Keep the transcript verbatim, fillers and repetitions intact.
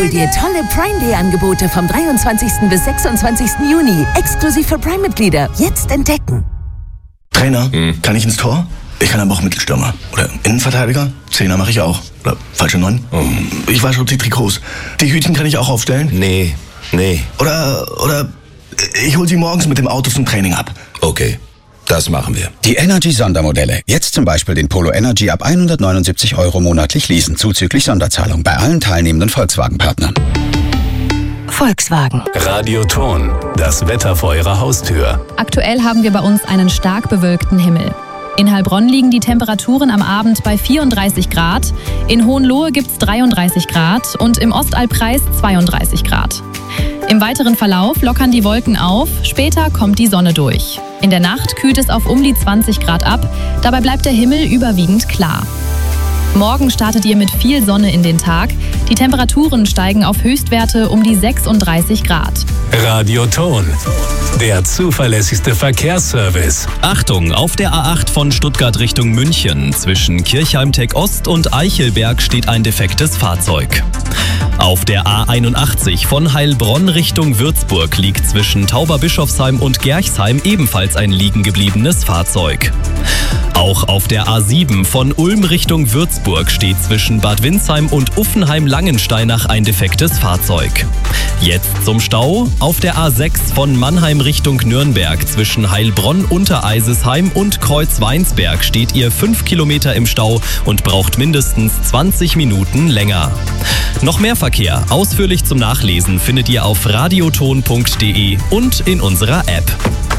Hol dir tolle Prime Day Angebote vom dreiundzwanzigsten bis sechsundzwanzigsten Juni. Exklusiv für Prime-Mitglieder. Jetzt entdecken. Trainer, hm. kann ich ins Tor? Ich kann aber auch Mittelstürmer. Oder Innenverteidiger? Zehner mache ich auch. Oder falsche Neun? Oh. Ich wasche die Trikots. Die Hütchen kann ich auch aufstellen? Nee, nee. Oder, oder ich hol sie morgens mit dem Auto zum Training ab. Okay, das machen wir. Die Energy-Sondermodelle. Jetzt zum Beispiel den Polo Energy ab hundertneunundsiebzig Euro monatlich leasen, zuzüglich Sonderzahlung bei allen teilnehmenden Volkswagen-Partnern. Volkswagen. Radioton, das Wetter vor Ihrer Haustür. Aktuell haben wir bei uns einen stark bewölkten Himmel. In Heilbronn liegen die Temperaturen am Abend bei vierunddreißig Grad, in Hohenlohe gibt's dreiunddreißig Grad und im Ostalbkreis zweiunddreißig Grad. Im weiteren Verlauf lockern die Wolken auf, später kommt die Sonne durch. In der Nacht kühlt es auf um die zwanzig Grad ab, dabei bleibt der Himmel überwiegend klar. Morgen startet ihr mit viel Sonne in den Tag. Die Temperaturen steigen auf Höchstwerte um die sechsunddreißig Grad. Radioton, der zuverlässigste Verkehrsservice. Achtung, auf der A acht von Stuttgart Richtung München zwischen Kirchheim-Tech Ost und Eichelberg steht ein defektes Fahrzeug. Auf der A einundachtzig von Heilbronn Richtung Würzburg liegt zwischen Tauberbischofsheim und Gerchsheim ebenfalls ein liegen gebliebenes Fahrzeug. Auch auf der A sieben von Ulm Richtung Würzburg steht zwischen Bad Windsheim und Uffenheim-Langensteinach ein defektes Fahrzeug. Jetzt zum Stau. Auf der A sechs von Mannheim Richtung Nürnberg zwischen Heilbronn-Untereisesheim und Kreuzweinsberg steht ihr fünf Kilometer im Stau und braucht mindestens zwanzig Minuten länger. Noch mehr Verkehr, ausführlich zum Nachlesen, findet ihr auf radioton punkt de und in unserer App.